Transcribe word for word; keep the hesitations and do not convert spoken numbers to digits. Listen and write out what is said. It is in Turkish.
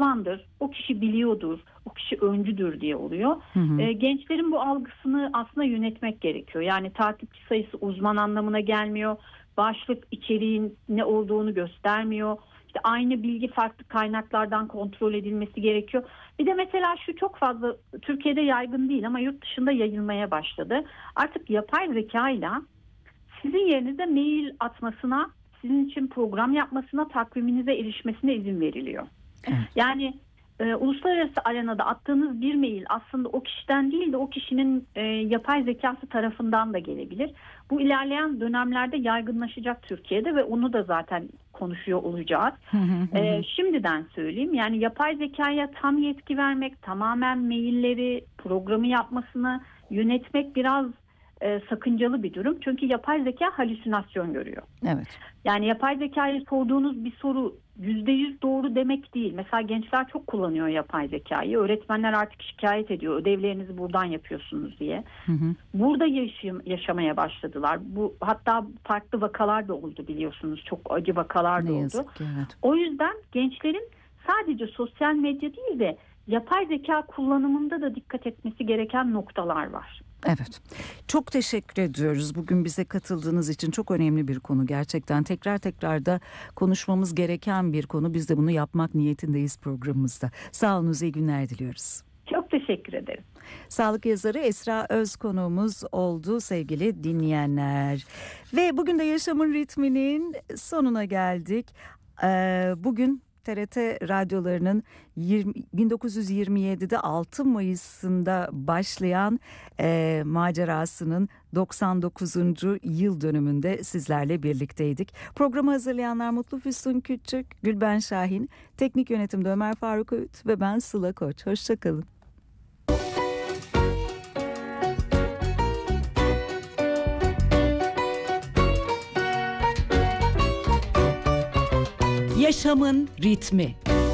uzmandır, o kişi biliyordur, o kişi öncüdür diye oluyor. Hı hı. E, gençlerin bu algısını aslında yönetmek gerekiyor. Yani takipçi sayısı uzman anlamına gelmiyor. Başlık içeriğin ne olduğunu göstermiyor. İşte aynı bilgi farklı kaynaklardan kontrol edilmesi gerekiyor. Bir de mesela şu çok fazla Türkiye'de yaygın değil ama yurt dışında yayılmaya başladı. Artık yapay zekayla sizin yerinize mail atmasına, sizin için program yapmasına, takviminize erişmesine izin veriliyor. Evet. Yani e, uluslararası arenada attığınız bir mail aslında o kişiden değil de o kişinin e, yapay zekası tarafından da gelebilir. Bu ilerleyen dönemlerde yaygınlaşacak Türkiye'de ve onu da zaten konuşuyor olacağız. e, şimdiden söyleyeyim, yani yapay zekaya tam yetki vermek, tamamen mailleri, programı yapmasını yönetmek biraz e, sakıncalı bir durum. Çünkü yapay zeka halüsinasyon görüyor. Evet. Yani yapay zekaya sorduğunuz bir soru yüzde yüz doğru demek değil. Mesela gençler çok kullanıyor yapay zekayı. Öğretmenler artık şikayet ediyor. Ödevlerinizi buradan yapıyorsunuz diye. Hı hı. Burada yaşam, yaşamaya başladılar. Bu hatta farklı vakalar da oldu biliyorsunuz. Çok acı vakalar da oldu. Ki, evet. O yüzden gençlerin sadece sosyal medya değil de yapay zeka kullanımında da dikkat etmesi gereken noktalar var. Evet. Çok teşekkür ediyoruz. Bugün bize katıldığınız için çok önemli bir konu. Gerçekten tekrar tekrar da konuşmamız gereken bir konu. Biz de bunu yapmak niyetindeyiz programımızda. Sağ olun, iyi günler diliyoruz. Çok teşekkür ederim. Sağlık yazarı Esra Öz konuğumuz oldu sevgili dinleyenler. Ve bugün de Yaşamın Ritmi'nin sonuna geldik. Ee, bugün T R T radyolarının bin dokuz yüz yirmi yedide altı Mayıs'ında başlayan e, macerasının doksan dokuzuncu yıl dönümünde sizlerle birlikteydik. Programı hazırlayanlar Mutlu Füsun Küçük, Gülben Şahin, teknik yönetimde Ömer Faruk Öğüt ve ben Sıla Koç. Hoşçakalın. Yaşamın ritmi.